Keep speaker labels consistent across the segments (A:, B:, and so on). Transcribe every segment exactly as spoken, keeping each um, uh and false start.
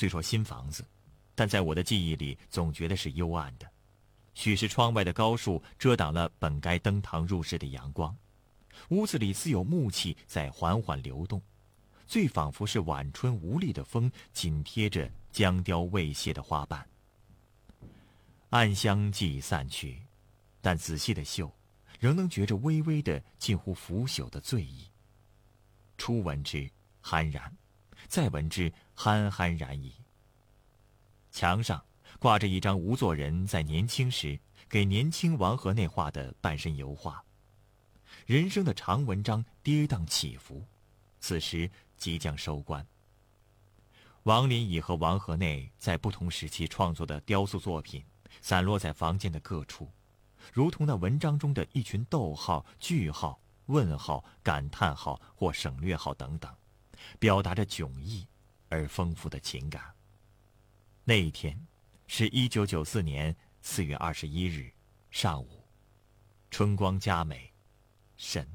A: 虽说新房子，但在我的记忆里总觉得是幽暗的。许是窗外的高树遮挡了本该登堂入室的阳光，屋子里似有木气在缓缓流动，最仿佛是晚春无力的风紧贴着僵雕未谢的花瓣。暗香既已散去，但仔细的嗅，仍能觉着微微的近乎腐朽的醉意。初闻之酣然，再闻之酣酣然矣。墙上挂着一张吴作人在年轻时给年轻王河内画的半身油画，人生的长文章跌宕起伏，此时即将收官。王林乙和王河内在不同时期创作的雕塑作品散落在房间的各处，如同那文章中的一群逗号、句号、问号、感叹号或省略号等等，表达着迥异而丰富的情感。那一天是一九九四年四月二十一日上午，春光佳美，甚。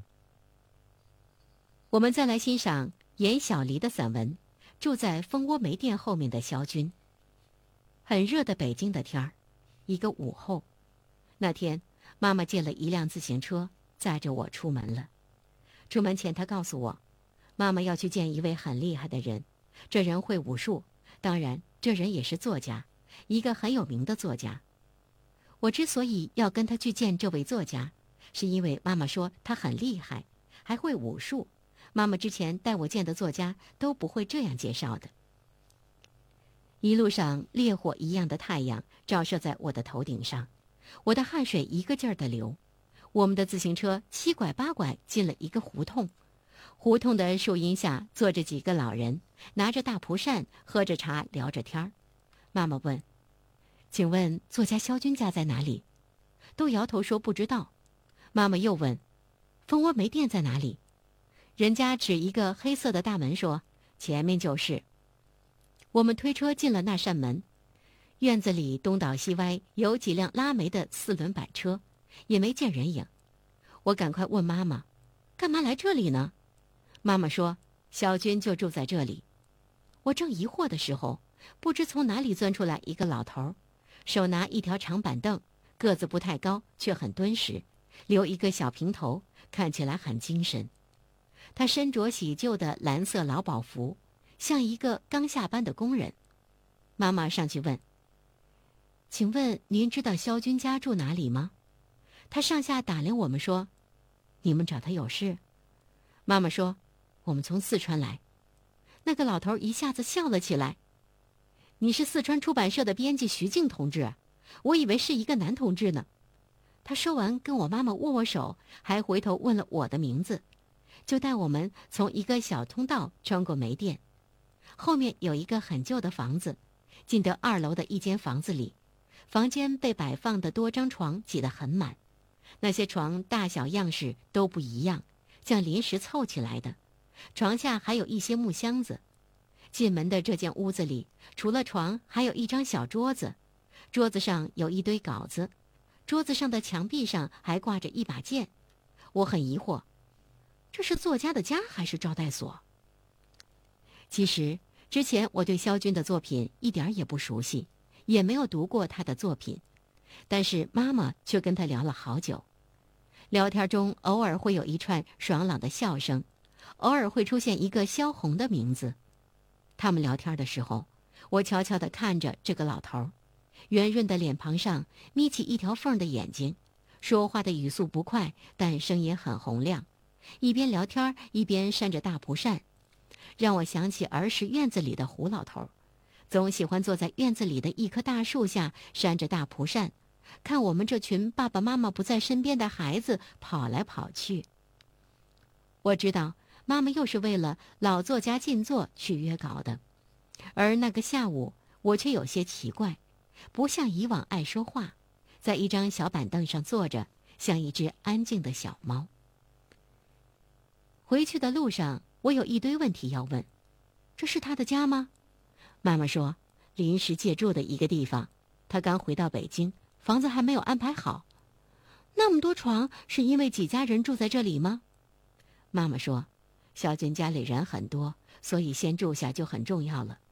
B: 我们再来欣赏严小黎的散文《住在蜂窝煤店后面的萧军》。很热的北京的天儿，一个午后，那天妈妈借了一辆自行车载着我出门了。出门前她告诉我，妈妈要去见一位很厉害的人，这人会武术，当然这人也是作家，一个很有名的作家。我之所以要跟他去见这位作家，是因为妈妈说他很厉害，还会武术。妈妈之前带我见的作家都不会这样介绍的。一路上烈火一样的太阳照射在我的头顶上，我的汗水一个劲儿地流。我们的自行车七拐八拐进了一个胡同，胡同的树荫下坐着几个老人，拿着大蒲扇，喝着茶，聊着天儿。妈妈问：“请问作家萧军家在哪里？”都摇头说不知道。妈妈又问：“蜂窝煤店在哪里？”人家指一个黑色的大门说：“前面就是。”我们推车进了那扇门，院子里东倒西歪，有几辆拉煤的四轮板车，也没见人影。我赶快问妈妈：“干嘛来这里呢？”妈妈说：“小军就住在这里。”我正疑惑的时候，不知从哪里钻出来一个老头，手拿一条长板凳，个子不太高，却很敦实，留一个小平头，看起来很精神。他身着洗旧的蓝色劳保服，像一个刚下班的工人。妈妈上去问：“请问您知道萧军家住哪里吗？”他上下打量我们说：“你们找他有事？”妈妈说：“我们从四川来。”那个老头一下子笑了起来：“你是四川出版社的编辑徐静同志，我以为是一个男同志呢。”他说完跟我妈妈握握手，还回头问了我的名字，就带我们从一个小通道穿过煤店。后面有一个很旧的房子，进得二楼的一间房子里，房间被摆放的多张床挤得很满，那些床大小样式都不一样，像临时凑起来的。床下还有一些木箱子。进门的这间屋子里，除了床，还有一张小桌子，桌子上有一堆稿子，桌子上的墙壁上还挂着一把剑。我很疑惑，这是作家的家还是招待所？其实之前我对萧军的作品一点也不熟悉，也没有读过他的作品，但是妈妈却跟他聊了好久。聊天中偶尔会有一串爽朗的笑声，偶尔会出现一个萧红的名字。他们聊天的时候，我悄悄地看着这个老头，圆润的脸庞上眯起一条缝的眼睛，说话的语速不快，但声音很洪亮，一边聊天一边扇着大蒲扇，让我想起儿时院子里的胡老头，总喜欢坐在院子里的一棵大树下扇着大蒲扇，看我们这群爸爸妈妈不在身边的孩子跑来跑去。我知道妈妈又是为了老作家进作去约稿的，而那个下午我却有些奇怪，不像以往爱说话，在一张小板凳上坐着，像一只安静的小猫。回去的路上，我有一堆问题要问。这是他的家吗？妈妈说，临时借住的一个地方，他刚回到北京，房子还没有安排好。那么多床，是因为几家人住在这里吗？妈妈说，萧军家里人很多，所以先住下就很重要了。